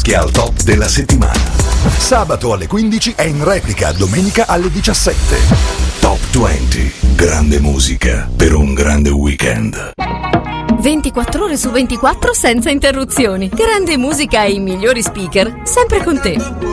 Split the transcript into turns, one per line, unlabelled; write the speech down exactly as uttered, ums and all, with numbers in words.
iscriviti al top della settimana. Sabato alle quindici e in replica domenica alle diciassette. Top venti. Grande musica per un grande weekend.
ventiquattro ore su ventiquattro senza interruzioni. Grande musica e i migliori speaker sempre con te.